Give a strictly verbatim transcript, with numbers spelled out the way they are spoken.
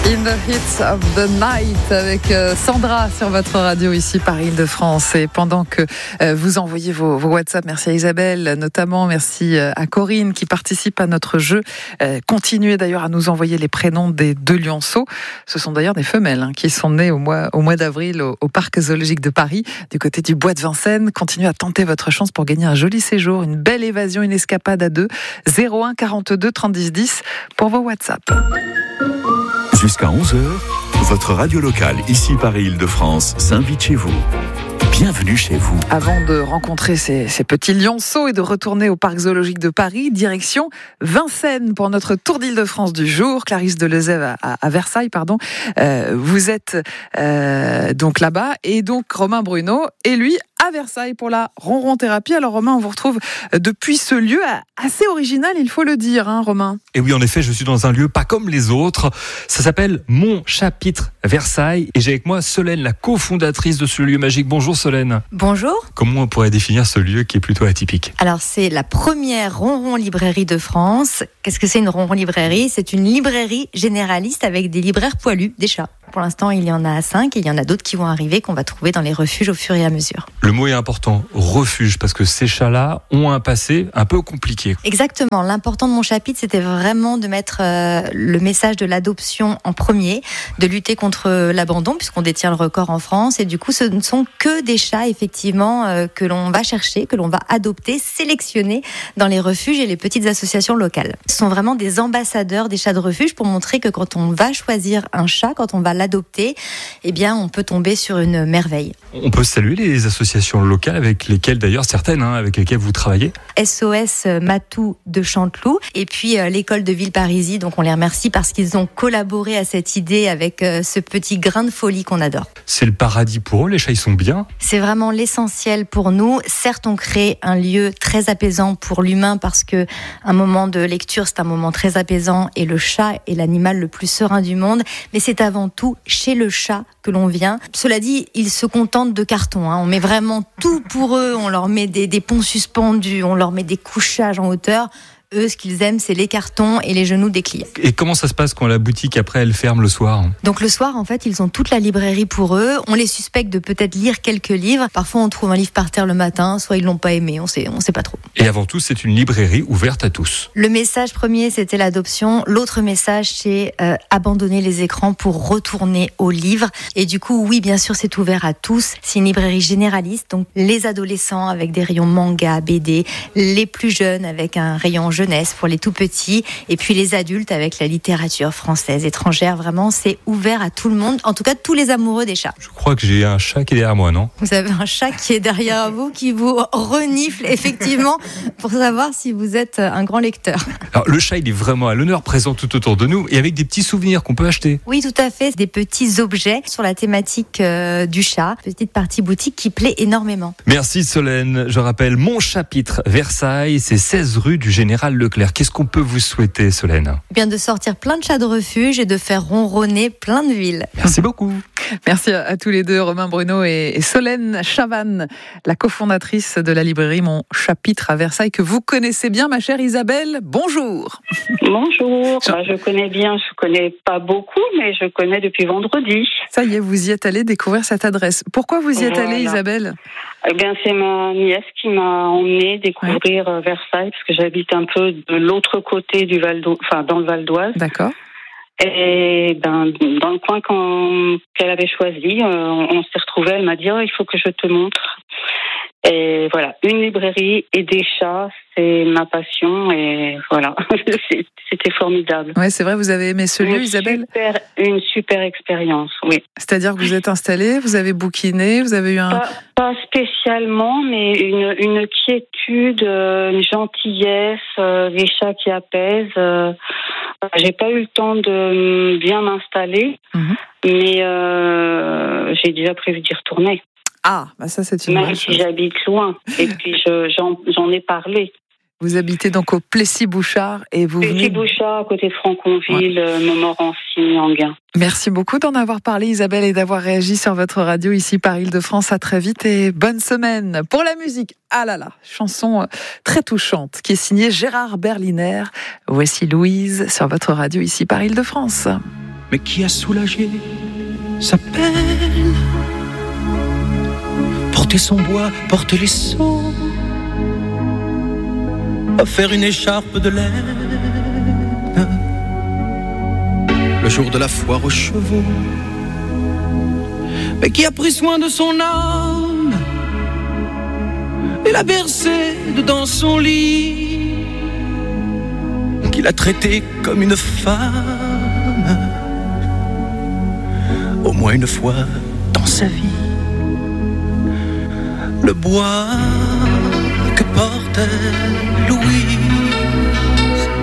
In the Heat of the Night avec Sandra sur votre radio ici par Île-de-France. Et pendant que vous envoyez vos, vos WhatsApp, merci à Isabelle notamment, merci à Corinne qui participe à notre jeu. Continuez d'ailleurs à nous envoyer les prénoms des deux lionceaux. Ce sont d'ailleurs des femelles hein, qui sont nées au mois, au mois d'avril au, au Parc Zoologique de Paris, du côté du Bois de Vincennes. Continuez à tenter votre chance pour gagner un joli séjour, une belle évasion, une escapade à deux. zéro un quarante-deux trente dix pour vos WhatsApp. Jusqu'à onze heures, votre radio locale, ici Paris Île-de-France, s'invite chez vous. Bienvenue chez vous. Avant de rencontrer ces, ces petits lionceaux et de retourner au Parc Zoologique de Paris, direction Vincennes pour notre tour d'Île-de-France du jour. Clarisse Delezève à, à, à Versailles, pardon. Euh, vous êtes euh, donc là-bas et donc Romain Bruno et lui à Versailles pour la ronron thérapie. Alors Romain, on vous retrouve depuis ce lieu assez original, il faut le dire, hein, Romain. Et oui, en effet, je suis dans un lieu pas comme les autres. Ça s'appelle Mon Chapitre Versailles et j'ai avec moi Solène, la cofondatrice de ce lieu magique. Bonjour Solène. Bonjour. Comment on pourrait définir ce lieu qui est plutôt atypique ? Alors c'est la première ronron librairie de France. Qu'est-ce que c'est une ronron librairie ? C'est une librairie généraliste avec des libraires poilus, des chats. Pour l'instant, il y en a cinq et il y en a d'autres qui vont arriver, qu'on va trouver dans les refuges au fur et à mesure. Le mot est important, refuge, parce que ces chats-là ont un passé un peu compliqué. Exactement. L'important de mon chapitre, c'était vraiment de mettre euh, le message de l'adoption en premier, de lutter contre l'abandon, puisqu'on détient le record en France. Et du coup, ce ne sont que des chats, effectivement, euh, que l'on va chercher, que l'on va adopter, sélectionner dans les refuges et les petites associations locales. Ce sont vraiment des ambassadeurs des chats de refuge pour montrer que quand on va choisir un chat, quand on va l'adopter, eh bien, on peut tomber sur une merveille. On peut saluer les associations locales avec lesquelles, d'ailleurs, certaines, hein, avec lesquelles vous travaillez. S O S Matou de Chanteloup et puis euh, l'école de Villeparisis. Donc, on les remercie parce qu'ils ont collaboré à cette idée avec euh, ce petit grain de folie qu'on adore. C'est le paradis pour eux, les chats, ils sont bien. C'est vraiment l'essentiel pour nous. Certes, on crée un lieu très apaisant pour l'humain parce que un moment de lecture, c'est un moment très apaisant et le chat est l'animal le plus serein du monde. Mais c'est avant tout chez le chat que l'on vient. Cela dit, ils se contentent de carton. Hein. On met vraiment tout pour eux. On leur met des, des ponts suspendus, on leur met des couchages en hauteur. Eux, ce qu'ils aiment, c'est les cartons et les genoux des clients. Et comment ça se passe quand la boutique, après, elle ferme le soir ? Donc le soir, en fait, ils ont toute la librairie pour eux. On les suspecte de peut-être lire quelques livres. Parfois, on trouve un livre par terre le matin, soit ils l'ont pas aimé, on sait, on sait pas trop. Et avant tout, c'est une librairie ouverte à tous. Le message premier, c'était l'adoption. L'autre message, c'est euh, abandonner les écrans pour retourner aux livres. Et du coup, oui, bien sûr, c'est ouvert à tous. C'est une librairie généraliste, donc les adolescents avec des rayons manga, B D, les plus jeunes avec un rayon jeunesse pour les tout petits, et puis les adultes avec la littérature française, étrangère. Vraiment, c'est ouvert à tout le monde, en tout cas tous les amoureux des chats. Je crois que j'ai un chat qui est derrière moi, non ? Vous avez un chat qui est derrière vous, qui vous renifle effectivement pour savoir si vous êtes un grand lecteur. Alors le chat, il est vraiment à l'honneur, présent tout autour de nous et avec des petits souvenirs qu'on peut acheter. Oui, tout à fait, des petits objets sur la thématique euh, du chat, petite partie boutique qui plaît énormément. Merci Solène, je rappelle Mon Chapitre Versailles, c'est seize rue du Général Leclerc. Qu'est-ce qu'on peut vous souhaiter, Solène ? Bien de sortir plein de chats de refuge et de faire ronronner plein de villes. Merci beaucoup. Merci à tous les deux, Romain Bruno et Solène Chavannes, la cofondatrice de la librairie Mon Chapitre à Versailles, que vous connaissez bien, ma chère Isabelle. Bonjour. Bonjour. Je... Bah, je connais bien, je connais pas beaucoup, mais je connais depuis vendredi. Ça y est, vous y êtes allée découvrir cette adresse. Pourquoi vous y êtes voilà. allée, Isabelle ? Eh bien, c'est ma nièce qui m'a emmenée découvrir ouais. Versailles, parce que j'habite un peu de l'autre côté du Val d'Oise, enfin dans le Val d'Oise. D'accord. Et ben, dans le coin quand, qu'elle avait choisi, euh, on, on s'est retrouvés. Elle m'a dit oh, il faut que je te montre. Et voilà, une librairie et des chats, c'est ma passion. Et voilà, c'était formidable. Ouais, c'est vrai, vous avez aimé ce lieu, une Isabelle ? super, Une super expérience, oui. C'est-à-dire que vous êtes installée, vous avez bouquiné, vous avez eu un... Pas, pas spécialement, mais une, une quiétude, une gentillesse, euh, des chats qui apaisent. Euh, j'ai pas eu le temps de bien m'installer, mmh. mais euh, j'ai déjà prévu d'y retourner. Ah, bah ça c'est une Même bonne si chose. j'habite loin, et puis je, j'en, j'en ai parlé. Vous habitez donc au Plessis-Bouchard et vous venez... Plessis-Bouchard, à côté de Franconville, ouais. Montmorency, Enghien. Merci beaucoup d'en avoir parlé, Isabelle, et d'avoir réagi sur votre radio ici par Île-de-France. À très vite et bonne semaine. Pour la musique, ah là là, chanson très touchante qui est signée Gérard Berliner. Voici Louise sur votre radio ici par Île-de-France. mais qui a soulagé sa peine. Porter son bois, porter les seaux, à faire une écharpe de laine, le jour de la foire aux chevaux, mais qui a pris soin de son âme et l'a bercée dans son lit, qui l'a traitée comme une femme, au moins une fois dans sa vie. Le bois que portait Louis